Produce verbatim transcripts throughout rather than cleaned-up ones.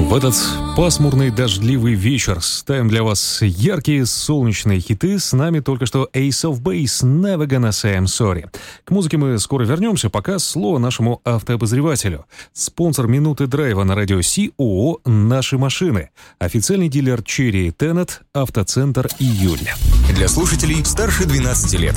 В этот пасмурный дождливый вечер ставим для вас яркие солнечные хиты. С нами только что Ace of Base, Never Gonna Say I'm Sorry. К музыке мы скоро вернемся, пока слово нашему автообозревателю. Спонсор «Минуты драйва» на радио Си ООО «Наши машины». Официальный дилер Cherry Tenet, автоцентр «Июль». Для слушателей старше двенадцати лет.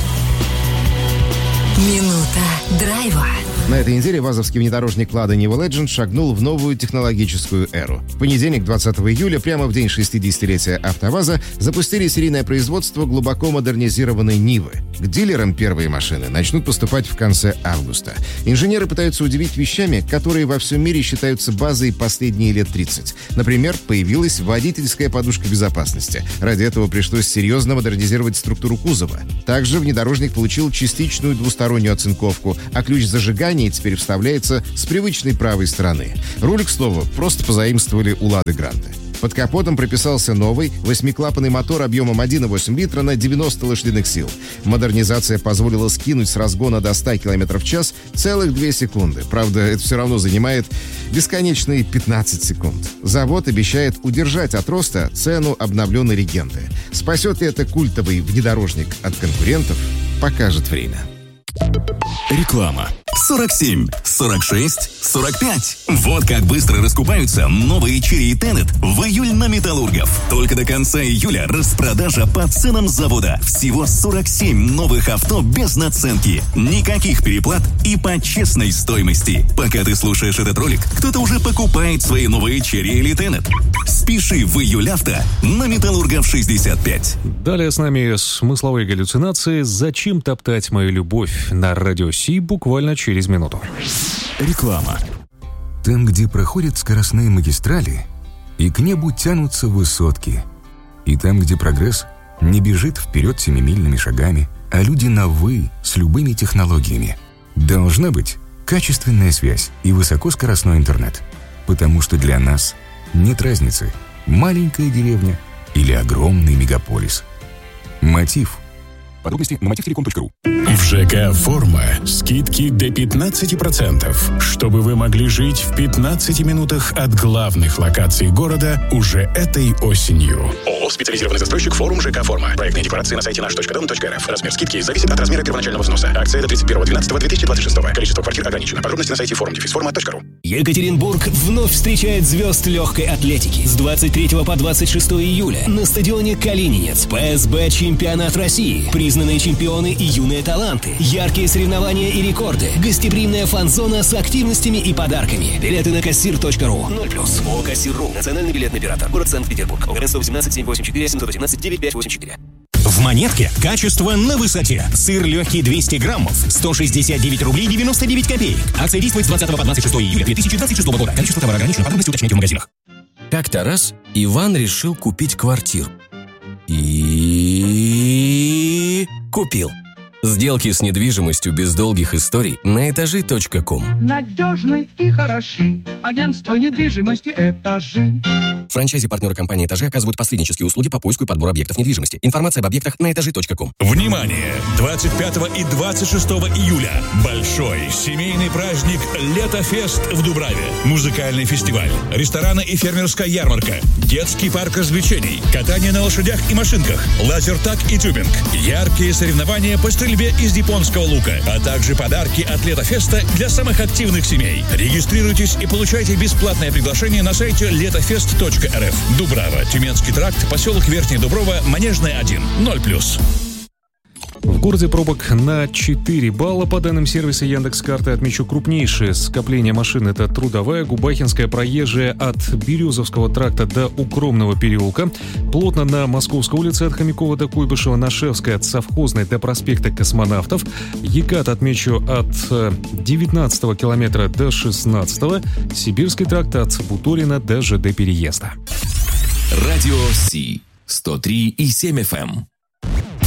Минута драйва. На этой неделе вазовский внедорожник Lada Niva Legend шагнул в новую технологическую эру. В понедельник, двадцатого июля, прямо в день шестидесятилетия АвтоВАЗа, запустили серийное производство глубоко модернизированной Нивы. К дилерам первые машины начнут поступать в конце августа. Инженеры пытаются удивить вещами, которые во всем мире считаются базой последние лет тридцать. Например, появилась водительская подушка безопасности. Ради этого пришлось серьезно модернизировать структуру кузова. Также внедорожник получил частичную двустороннюю оцинковку, а ключ зажигания теперь вставляется с привычной правой стороны. Руль, к слову, просто позаимствовали у Лады Гранты. Под капотом прописался новый восьмиклапанный мотор объемом один целых восемь десятых литра на девяносто лошадиных сил. Модернизация позволила скинуть с разгона до ста километров в час целых две секунды. Правда, это все равно занимает бесконечные пятнадцать секунд. Завод обещает удержать от роста цену обновленной легенды. Спасет ли это культовый внедорожник от конкурентов, покажет время. Реклама. сорок семь, сорок шесть, сорок пять. Вот как быстро раскупаются новые Cherry Tenet в июль на Металлургов. Только до конца июля распродажа по ценам завода. Всего сорок семь новых авто без наценки. Никаких переплат и по честной стоимости. Пока ты слушаешь этот ролик, кто-то уже покупает свои новые Cherry или Tenet. Спеши в июль авто на Металлургов шестьдесят пять. Далее с нами смысловые галлюцинации. Зачем топтать мою любовь? На радио Си буквально через минуту. Реклама. Там, где проходят скоростные магистрали, и к небу тянутся высотки. И там, где прогресс не бежит вперед семимильными шагами, а люди на «вы» с любыми технологиями. Должна быть качественная связь и высокоскоростной интернет. Потому что для нас нет разницы, маленькая деревня или огромный мегаполис. Мотив. Подробности на мотив телеком точка ру. В ЖК «Форма» скидки до пятнадцати процентов, чтобы вы могли жить в пятнадцати минутах от главных локаций города уже этой осенью. ООО «Специализированный застройщик Форум ЖК «Форма». Проектные декларации на сайте наш точка дом точка эр эф. Размер скидки зависит от размера первоначального взноса. Акция до тридцать первого двенадцатого две тысячи двадцать шестого. Количество квартир ограничено. Подробности на сайте форум форма точка ру. Екатеринбург вновь встречает звезд легкой атлетики. С двадцать третьего по двадцать шестое июля на стадионе Калининец. ПСБ «Чемпионат России». Признанные чемпионы и юные таланты. Яркие соревнования и рекорды. Гостеприимная фан-зона с активностями и подарками. Билеты на кассир точка ру. ноль плюс. ООО «Кассир.ру». Национальный билетный оператор. Город Санкт-Петербург. ОГРН сто восемнадцать семь восемь четыре семь один восемь девять пять восемь четыре. В Монетке качество на высоте. Сыр легкий двести граммов. сто шестьдесят девять рублей девяносто девять копеек. Акция действует с двадцатого по двадцать шестое июля две тысячи двадцать шестого года. Количество товара ограничено. Подробности уточняйте в магазинах. Как-то раз Иван решил купить квартиру. И... купил. Сделки с недвижимостью без долгих историй на этажи точка ком. Надежны и хороши. Агентство недвижимости «Этажи». Франчайзи-партнеры компании «Этажи» оказывают посреднические услуги по поиску и подбору объектов недвижимости. Информация об объектах на этажи точка ком. Внимание! двадцать пятого и двадцать шестого июля. Большой семейный праздник «Летофест» в Дубраве. Музыкальный фестиваль, рестораны и фермерская ярмарка, детский парк развлечений, катание на лошадях и машинках, лазертаг и тюбинг, яркие соревнования по стрельбе из японского лука, а также подарки от «Летофеста» для самых активных семей. Регистрируйтесь и получайте бесплатное приглашение на сайте летофест точка эр эф. Дубрава, Тюменский тракт, поселок Верхняя Дуброва, Манежная один, ноль плюс. В городе пробок на четыре балла. По данным сервиса Яндекс.Карты отмечу крупнейшее скопление машин. Это Трудовая, Губахинская, Проезжая от Березовского тракта до Укромного переулка. Плотно на Московской улице от Хомякова до Куйбышева, на Шевской от Совхозной до проспекта Космонавтов. Екат отмечу от девятнадцатого километра до шестнадцатого. Сибирский тракт от Буторина до ЖД переезда. Радио Си сто три и семь эф эм.